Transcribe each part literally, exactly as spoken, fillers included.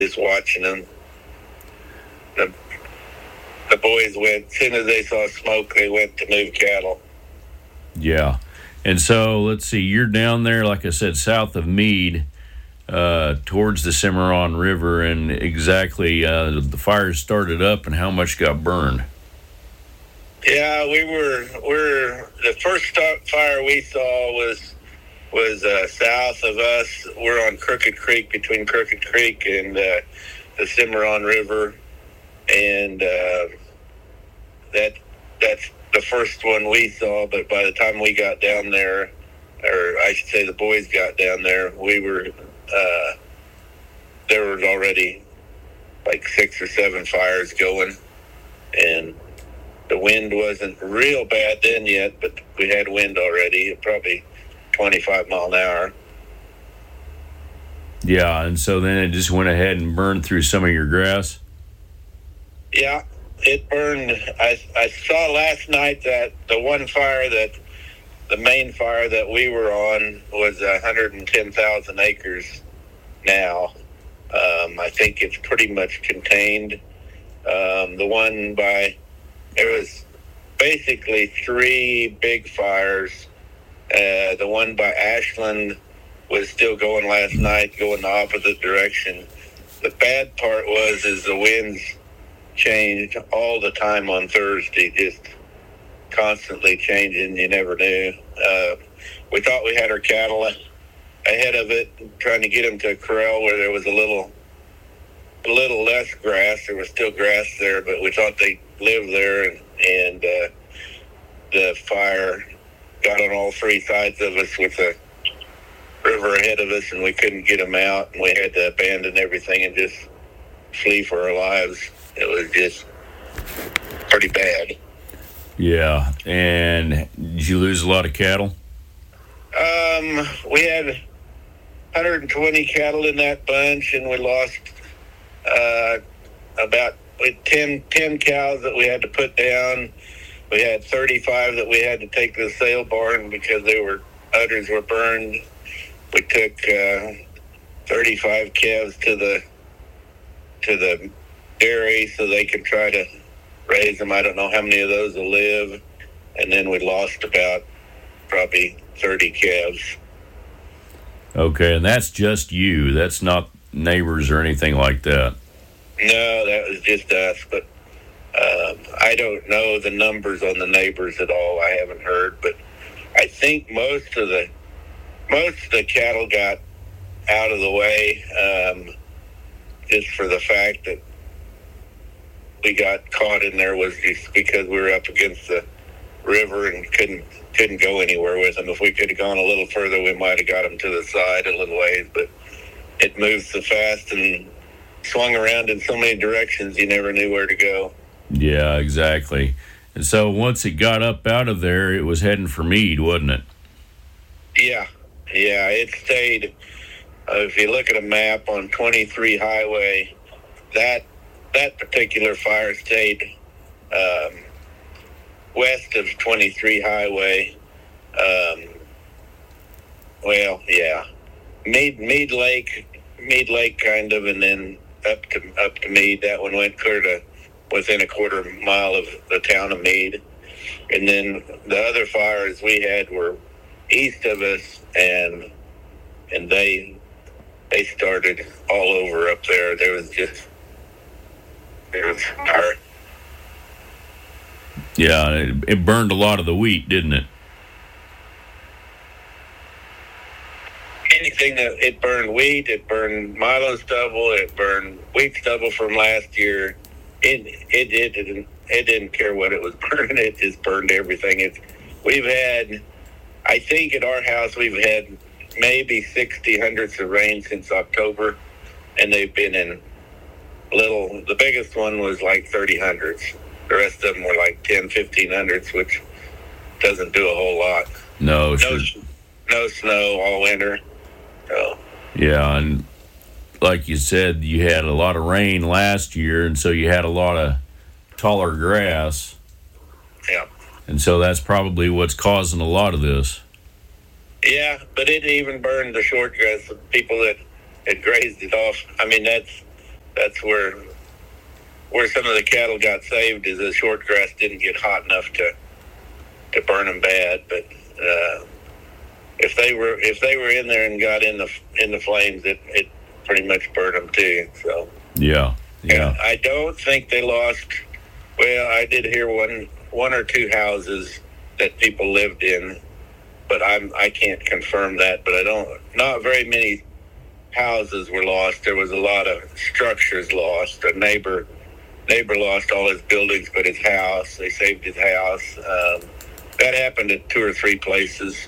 just watching them. The, the boys went, as soon as they saw smoke, they went to move cattle. Yeah. And so, let's see, you're down there, like I said, south of Meade, uh, towards the Cimarron River, and exactly uh, the fires started up and how much got burned. Yeah, we were, we're, the first start fire we saw was was uh, south of us. We're on Crooked Creek, between Crooked Creek and uh, the Cimarron River, and uh, that that's the first one we saw. But by the time we got down there, or I should say the boys got down there, we were, uh, there was already like six or seven fires going, and the wind wasn't real bad then yet, but we had wind already, probably twenty-five mile an hour. Yeah, and so then it just went ahead and burned through some of your grass? Yeah, it burned. I, I saw last night that the one fire that, the main fire that we were on was one hundred ten thousand acres now. Um, I think it's pretty much contained. Um, the one by, there was basically three big fires. Uh, the one by Ashland was still going last night, going the opposite direction. The bad part was is the winds changed all the time on Thursday, just constantly changing. You never knew. Uh, we thought we had our cattle ahead of it, trying to get them to a corral where there was a little, a little less grass. There was still grass there, but we thought they lived there, and, and uh, the fire got on all three sides of us with the river ahead of us, and we couldn't get them out, and we had to abandon everything and just flee for our lives. It was just pretty bad. Yeah, and did you lose a lot of cattle? Um, we had one hundred twenty cattle in that bunch, and we lost uh, about ten, ten cows that we had to put down. We had thirty-five that we had to take to the sale barn because they were, udders were burned. We took uh, thirty-five calves to the to the dairy so they could try to raise them. I don't know how many of those will live. And then we lost about probably thirty calves. Okay, and that's just you. That's not neighbors or anything like that. No, that was just us, but Um, I don't know the numbers on the neighbors at all. I haven't heard, but I think most of the most of the cattle got out of the way, um, just for the fact that we got caught in there was just because we were up against the river and couldn't couldn't go anywhere with them. If we could have gone a little further, we might have got them to the side a little ways, but it moved so fast and swung around in so many directions you never knew where to go. Yeah, exactly. And so once it got up out of there, it was heading for Meade, wasn't it? Yeah, yeah, it stayed. Uh, if you look at a map on twenty-three Highway, that that particular fire stayed um, west of twenty-three Highway. Um, well, yeah, Meade, Meade Lake, Meade Lake kind of, and then up to up to Meade. That one went clear to within a quarter mile of the town of Meade. And then the other fires we had were east of us, and and they they started all over up there. There was just there was fire. Yeah, it, it burned a lot of the wheat, didn't it? Anything that it burned wheat, it burned milo stubble, it burned wheat stubble from last year. It it it didn't it didn't care what it was burning. It just burned everything. It's we've had, I think at our house we've had maybe sixty hundredths of rain since October, and they've been in little. The biggest one was like thirty hundredths. The rest of them were like ten, fifteen hundredths, which doesn't do a whole lot. No, no, sure. no snow all winter. So yeah, and like you said, you had a lot of rain last year, and so you had a lot of taller grass. Yeah. And so that's probably what's causing a lot of this. Yeah, but it even burned the short grass. The people that had grazed it off. I mean, that's that's where where some of the cattle got saved, is the short grass didn't get hot enough to to burn them bad. But uh, if they were if they were in there and got in the in the flames, it, it pretty much burned them too. So yeah, yeah. And I don't think they lost. Well, I did hear one one or two houses that people lived in, but I'm I can't confirm that. But I don't. Not very many houses were lost. There was a lot of structures lost. A neighbor neighbor lost all his buildings but his house. They saved his house. Um, that happened at two or three places,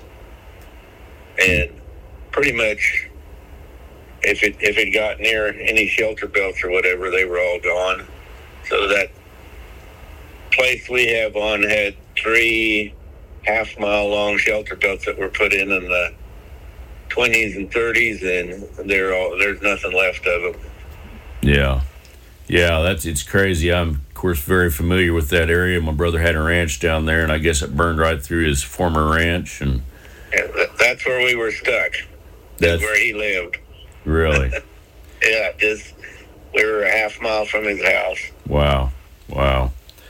and pretty much if it if it got near any shelter belts or whatever, they were all gone. So that place we have on had three half mile long shelter belts that were put in in the twenties and thirties, and they're all there's nothing left of them. Yeah, yeah, that's it's crazy. I'm of course very familiar with that area. My brother had a ranch down there, and I guess it burned right through his former ranch, and yeah, that's where we were stuck. That's where he lived. Really? Yeah, just we were a half mile from his house. Wow, wow.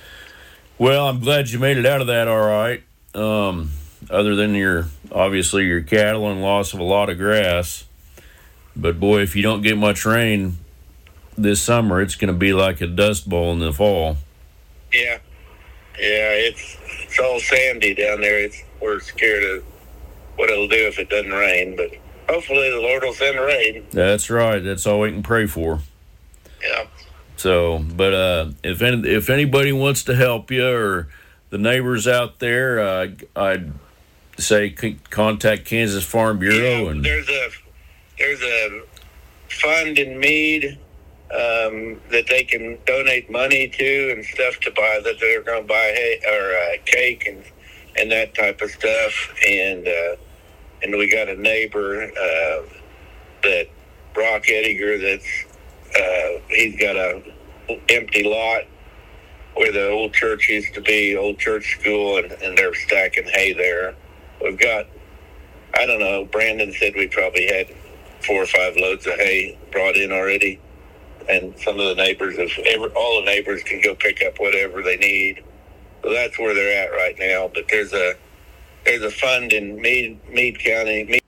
Well, I'm glad you made it out of that all right. Um, other than your, obviously, your cattle and loss of a lot of grass. But, boy, if you don't get much rain this summer, it's going to be like a dust bowl in the fall. Yeah. Yeah, it's it's all sandy down there. It's We're scared of what it'll do if it doesn't rain. But hopefully the Lord will send rain. That's right. That's all we can pray for. Yeah. So, but uh, if any, if anybody wants to help you or the neighbors out there, uh, I'd say c- contact Kansas Farm Bureau. Yeah, and there's a there's a fund in Meade um, that they can donate money to and stuff to buy that they're going to buy hay or uh, cake and and that type of stuff. And uh, and we got a neighbor uh, that Brock Ediger that's uh, he's got a empty lot where the old church used to be, old church school, and, and they're stacking hay there. We've got, I don't know, Brandon said we probably had four or five loads of hay brought in already. And some of the neighbors, if ever, all the neighbors can go pick up whatever they need. So that's where they're at right now. But there's a there's a fund in Meade, Meade County. Meade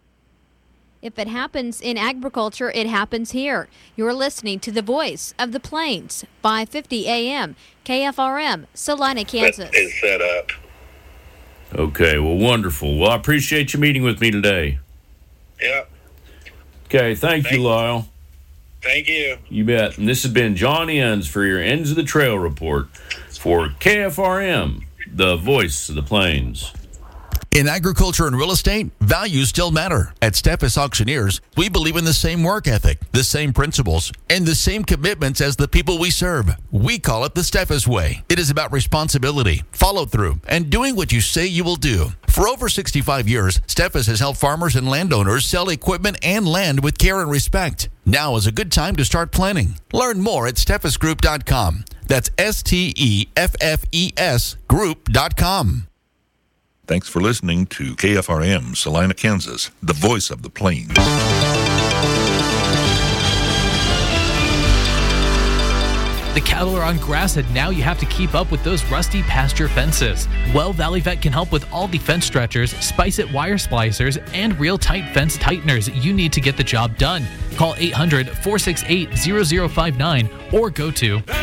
If it happens in agriculture, it happens here. You're listening to the Voice of the Plains, five fifty A M, K F R M, Salina, Kansas. That is set up. Okay, well, wonderful. Well, I appreciate you meeting with me today. Yeah. Okay, thank, thank you, Lyle. Thank you. You bet. And this has been John Enns for your Ends of the Trail report for K F R M, the Voice of the Plains. In agriculture and real estate, values still matter. At Steffes Auctioneers, we believe in the same work ethic, the same principles, and the same commitments as the people we serve. We call it the Steffes Way. It is about responsibility, follow-through, and doing what you say you will do. For over sixty-five years, Steffes has helped farmers and landowners sell equipment and land with care and respect. Now is a good time to start planning. Learn more at steffes group dot com. That's S T E F F E S group dot com. Thanks for listening to K F R M, Salina, Kansas, the voice of the plains. The cattle are on grass, and now you have to keep up with those rusty pasture fences. Well, Valley Vet can help with all the fence stretchers, Spice-It wire splicers, and real tight fence tighteners you need to get the job done. Call eight hundred, four six eight, zero zero five nine or go to